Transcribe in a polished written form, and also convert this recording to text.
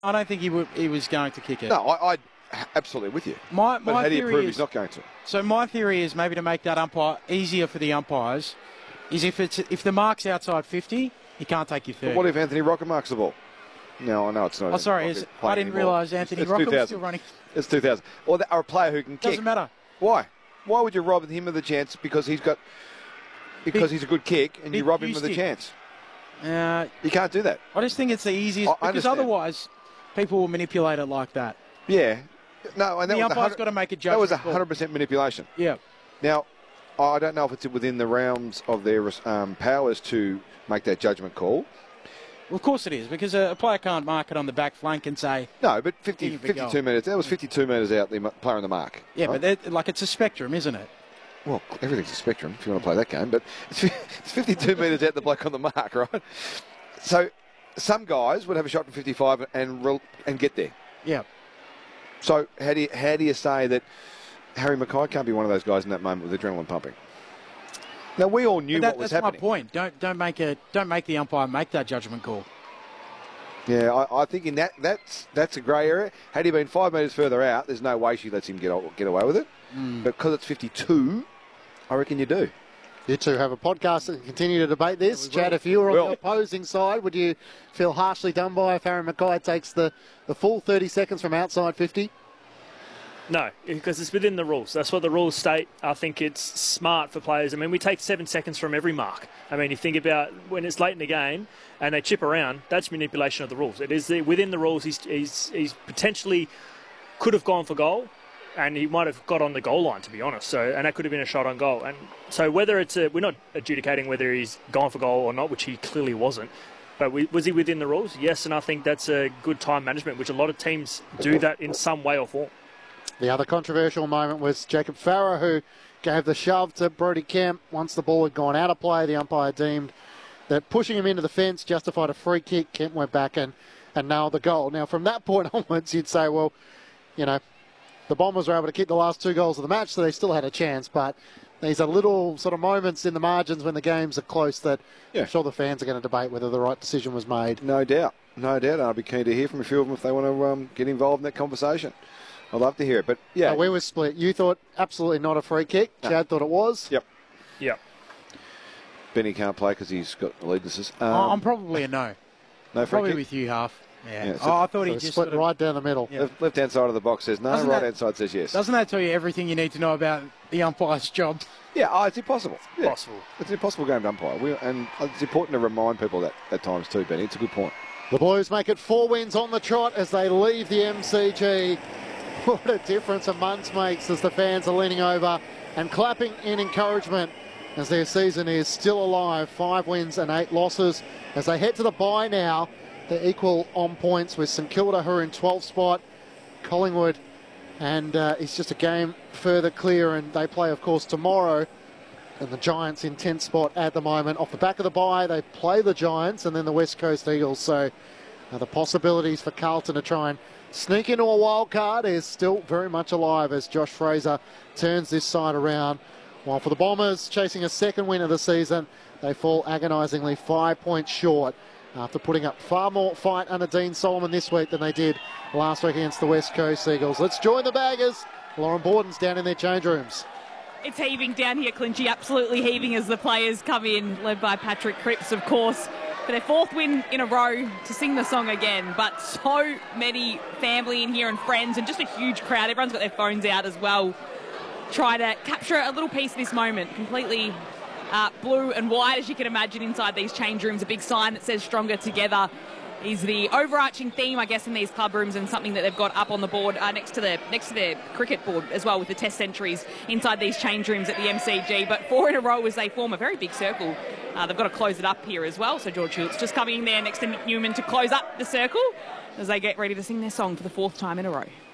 I don't think he was going to kick it. No, I absolutely with you. But how do you prove he's not going to? So my theory is maybe to make that umpire easier for the umpires is if the mark's outside 50, he can't take your 30. But what if Anthony Rocker marks the ball? No, I know it's not. Oh, sorry. I didn't realise Anthony Rocker was still running. It's 2000. Or a player who can kick. Doesn't matter. Why? Why would you rob him of the chance because he's a good kick and you rob him of the chance? You can't do that. I just think it's the easiest because otherwise people will manipulate it like that. Yeah. No, and the umpire's got to make a judgment. That was 100% manipulation. Yeah. Now, I don't know if it's within the realms of their powers to make that judgment call. Well, of course it is, because a player can't mark it on the back flank and say... No, but 52 metres. That was 52 metres out, the player on the mark. Yeah, right? But it's a spectrum, isn't it? Well, everything's a spectrum if you want to play that game, but it's 52 metres out the bloke on the mark, right? So some guys would have a shot from 55 and get there. Yeah. So how do you say that Harry Mackay can't be one of those guys in that moment with adrenaline pumping? Now we all knew what was happening. That's my point. Don't make the umpire make that judgment call. Yeah, I think in that's a grey area. Had he been 5 metres further out, there's no way she lets him get away with it. But because it's 52, I reckon you do. You two have a podcast and continue to debate this. Chad, if you were on the opposing side, would you feel harshly done by if Harry Mackay takes the full 30 seconds from outside 50? No, because it's within the rules. That's what the rules state. I think it's smart for players. I mean, we take 7 seconds from every mark. I mean, you think about when it's late in the game and they chip around, that's manipulation of the rules. It is within the rules. He's potentially could have gone for goal, and he might have got on the goal line, to be honest. So, and that could have been a shot on goal. And so whether it's we're not adjudicating whether he's gone for goal or not, which he clearly wasn't. But was he within the rules? Yes, and I think that's a good time management, which a lot of teams do that in some way or form. The other controversial moment was Jacob Farah, who gave the shove to Brodie Kemp once the ball had gone out of play. The umpire deemed that pushing him into the fence justified a free kick. Kemp went back and nailed the goal. Now, from that point onwards, you'd say, well, you know, the Bombers were able to kick the last 2 goals of the match, so they still had a chance. But these are little sort of moments in the margins when the games are close that I'm sure the fans are going to debate whether the right decision was made. No doubt. No doubt. I'll be keen to hear from a few of them if they want to get involved in that conversation. I'd love to hear it, but yeah. We were split. You thought absolutely not a free kick. No. Chad thought it was. Yep. Yep. Benny can't play because he's got allegiances. I'm probably a no. No free Probably kick? with you, Half. Yeah. So I thought he just split right down the middle. Yeah. Left-hand side of the box says no, right-hand side says yes. Doesn't that tell you everything you need to know about the umpire's job? Yeah, it's impossible. Yeah. Possible. It's an impossible game to umpire. And it's important to remind people that at times too, Benny. It's a good point. The Blues make it 4 wins on the trot as they leave the MCG. What a difference a month makes as the fans are leaning over and clapping in encouragement as their season is still alive. 5 wins and 8 losses as they head to the bye now. They're equal on points with St Kilda, who are in 12th spot. Collingwood, and it's just a game further clear, and they play, of course, tomorrow. And the Giants in 10th spot at the moment. Off the back of the bye, they play the Giants and then the West Coast Eagles. So the possibilities for Carlton to try and sneak into a wild card is still very much alive as Josh Fraser turns this side around. While for the Bombers, chasing a second win of the season, they fall agonisingly 5 points short after putting up far more fight under Dean Solomon this week than they did last week against the West Coast Eagles. Let's join the Baggers. Lauren Borden's down in their change rooms. It's heaving down here, Clinchy, absolutely heaving as the players come in, led by Patrick Cripps, of course, for their 4th win in a row to sing the song again. But so many family in here and friends and just a huge crowd. Everyone's got their phones out as well. Try to capture a little piece of this moment. Completely blue and white, as you can imagine, inside these change rooms. A big sign that says "Stronger Together" is the overarching theme, I guess, in these club rooms, and something that they've got up on the board next to their cricket board as well, with the Test centuries inside these change rooms at the MCG. But 4 in a row as they form a very big circle. They've got to close it up here as well. So George Schultz just coming in there next to Nick Newman to close up the circle as they get ready to sing their song for the 4th time in a row.